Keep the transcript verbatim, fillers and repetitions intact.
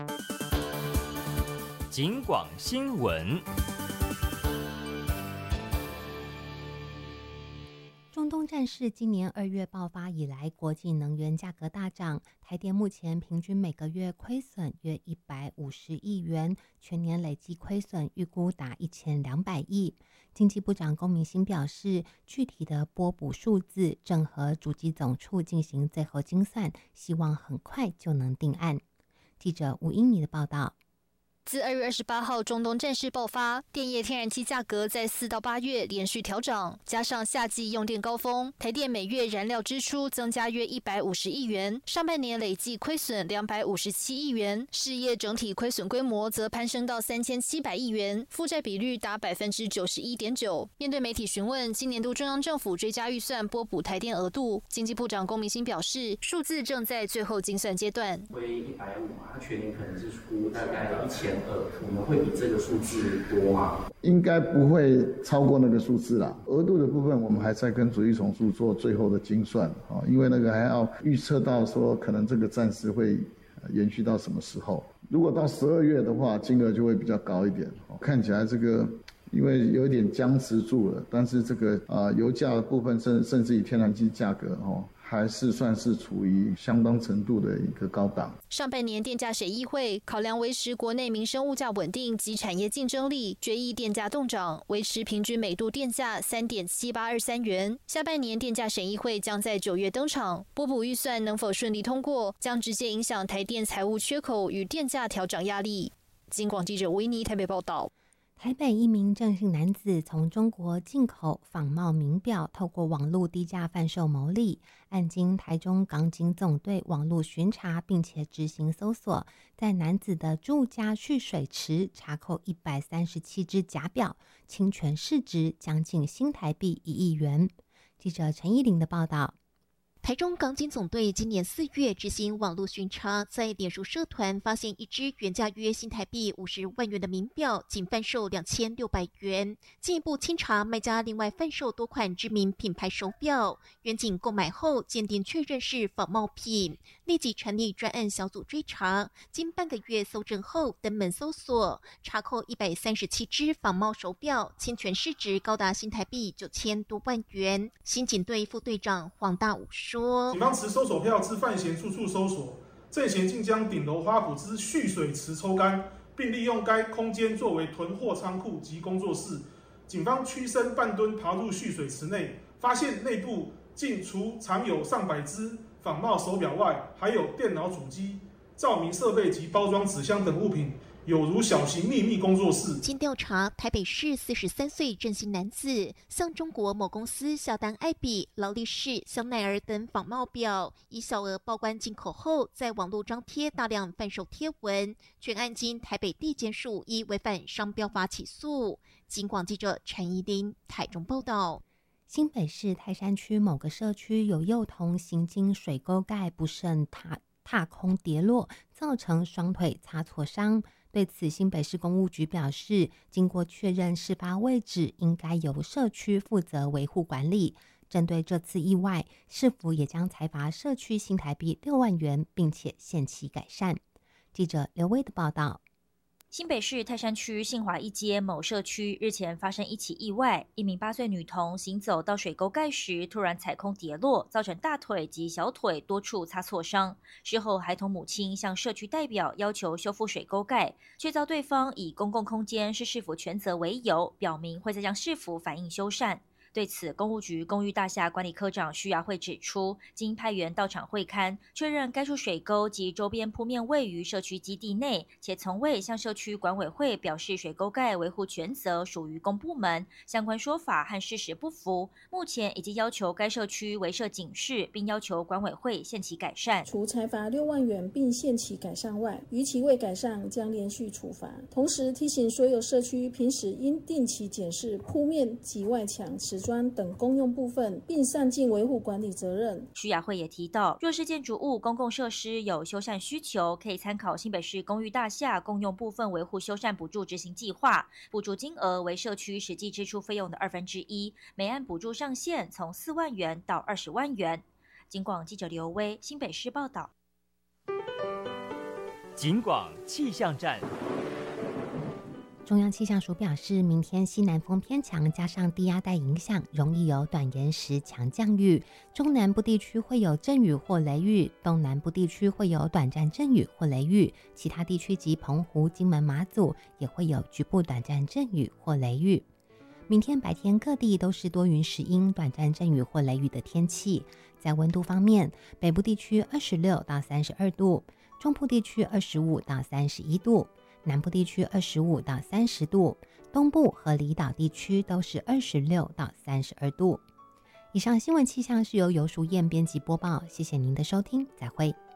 警广新闻。 中东战事今年二月爆发以来，国际能源价格大涨，台电目前平均每个月亏损约一百五十亿元，全年累计亏损预估达一千两百亿。经济部长龚明鑫表示，具体的拨补数字正和主计总处进行最后精算，希望很快就能定案。记者吴英妮的报道。 自二月二十八号中东战事爆发，电业天然气价格在四到八月连续调涨，加上夏季用电高峰，台电每月燃料支出增加约一百五十亿元，上半年累计亏损两百五十七亿元，事业整体亏损规模则攀升到三千七百亿元，负债比率达百分之九十一点九。面对媒体询问今年度中央政府追加预算拨补台电额度，经济部长龚明鑫表示，数字正在最后精算阶段。 亏一百五嘛，它全年可能是出大概一千。我们会比这个数字多吗？ 应该不会超过那个数字啦。额度的部分，我们还在跟主计总处做最后的精算啊，因为那个还要预测到说可能这个战事会延续到什么时候。如果到十二月的话，金额就会比较高一点。看起来这个因为有点僵持住了，但是这个啊、呃、油价的部分，甚甚至于天然气价格哦。还是算是处于相当程度的一个高档。 上半年电价审议会考量维持国内民生物价稳定及产业竞争力，决议电价动涨，维持平均每度电价 三点七八二三元。下半年电价审议会将在九月登场，拨补预算能否顺利通过，将直接影响台电财务缺口与电价调涨压力。警广记者维尼台北报道。 台北一名郑姓男子从中国进口仿冒名表，透过网络低价贩售牟利。案经台中港警总队网络巡查，并且执行搜索，在男子的住家蓄水池查扣一百三十七只假表，侵权市值将近新台币一亿元。记者陈依玲的报道。 台中港警总队今年四月执行网络巡查，在脸书社团发现一只原价约新台币五十万元的名表，仅贩售两千六百元。进一步清查卖家另外贩售多款知名品牌手表，远警购买后鉴定确认是仿冒品，立即成立专案小组追查。经半个月搜证后，登门搜索，查扣一百三十七只仿冒手表，侵权市值高达新台币九千多万元。新警队副队长黄大武说。 警方持搜索票至范闲处处搜索，郑嫌竟将顶楼花圃之蓄水池抽干，并利用该空间作为囤货仓库及工作室。警方屈身半蹲爬入蓄水池内，发现内部竟除藏有上百只仿冒手表外，还有电脑主机、照明设备及包装纸箱等物品，有如小型秘密工作室。 经调查，台北市四十三岁郑姓男子向中国某公司下单爱彼、劳力士、香奈儿等仿冒表，以小额报关进口后，在网络张贴大量贩售贴文，全案经台北地检署依违反商标法起诉。警广记者陈怡玲台中报道。 新北市泰山区某个社区有幼童行经水沟盖不慎踏踏空跌落，造成双腿擦挫伤。对此，新北市公务局表示，经过确认，事发位置应该由社区负责维护管理。针对这次意外，市府也将裁罚社区新台币六万元，并且限期改善。记者刘威的报道。 新北市泰山区信华一街某社区日前发生一起意外，一名八岁女童行走到水沟盖时，突然踩空跌落，造成大腿及小腿多处擦挫伤。事后，孩童母亲向社区代表要求修复水沟盖，却遭对方以公共空间是市府全责为由，表明会再向市府反映修缮。对此，公务局公寓大厦管理科长徐雅慧指出，经派员到场会勘，确认该处水沟及周边铺面位于社区基地内，且从未向社区管委会表示水沟盖维护权责属于公部门，相关说法和事实不符。目前已经要求该社区围设警示，并要求管委会限期改善。 除裁罚六万元并限期改善外，逾期未改善将连续处罚。同时提醒所有社区平时应定期检视铺面及外墙、瓷砖等公用部分，并善尽维护管理责任。 徐雅慧也提到，若是建筑物、公共设施有修缮需求，可以参考新北市公寓大厦公用部分维护修缮补助执行计划，补助金额为社区实际支出费用的二分之一，每案补助上限从四万元到二十万元。警广记者刘威新北市报道。 警广气象站。 中央气象署表示，明天西南风偏强，加上低压带影响，容易有短延时强降雨。中南部地区会有阵雨或雷雨，东南部地区会有短暂阵雨或雷雨，其他地区及澎湖、金门、马祖也会有局部短暂阵雨或雷雨。明天白天各地都是多云时阴、短暂阵雨或雷雨的天气。在温度方面，北部地区二十六到三十二度，中部地区二十五到三十一度。南部地区二十五到三十度，东部和离岛地区都是二十六到三十二度。以上新闻气象是由游淑燕编辑播报，谢谢您的收听，再会。